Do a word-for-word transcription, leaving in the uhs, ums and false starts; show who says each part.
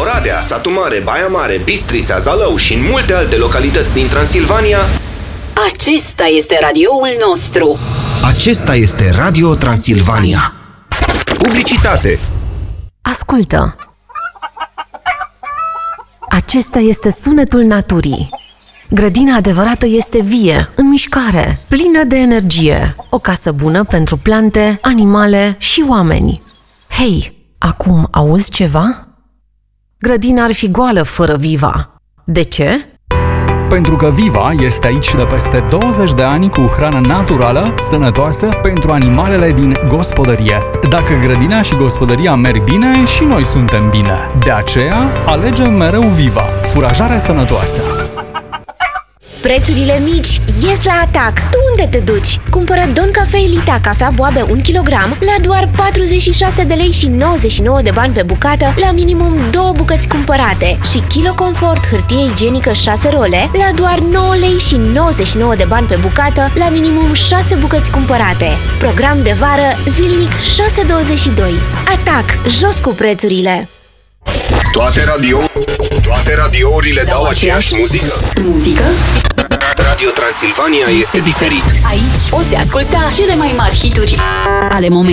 Speaker 1: Oradea, Satu Mare, Baia Mare, Bistrița, Zalău și în multe alte localități din Transilvania.
Speaker 2: Acesta este radioul nostru.
Speaker 1: Acesta este Radio Transilvania. Publicitate.
Speaker 3: Ascultă! Acesta este sunetul naturii. Grădina adevărată este vie, în mișcare, plină de energie. O casă bună pentru plante, animale și oameni. Hei, acum auzi ceva? Grădina ar fi goală fără Viva. De ce?
Speaker 4: Pentru că Viva este aici de peste douăzeci de ani cu hrană naturală, sănătoasă pentru animalele din gospodărie. Dacă grădina și gospodăria merg bine, și noi suntem bine. De aceea, alegem mereu Viva, furajare sănătoasă.
Speaker 5: Prețurile mici ies la Atac. Tu unde te duci? Cumpără Don Cafe Elita cafea boabe un kilogram la doar patruzeci și șase de lei și nouăzeci și nouă de bani pe bucată, la minimum două bucăți cumpărate, și Kilo Comfort hârtie igienică șase role la doar nouă lei și nouăzeci și nouă de bani pe bucată, la minimum șase bucăți cumpărate. Program de vară zilnic șase douăzeci și doi. Atac, jos cu prețurile.
Speaker 1: Toate radio, toate radiourile dau aceeași muzică.
Speaker 2: Muzică?
Speaker 1: Radio Transilvania este diferit.
Speaker 2: Aici poți asculta cele mai mari hituri ale momentului.